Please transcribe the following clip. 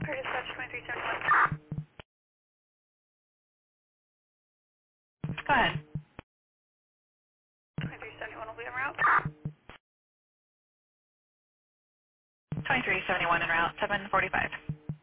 Dispatch 2371. Go ahead. 2371 will be en route. 2371 en route, 745.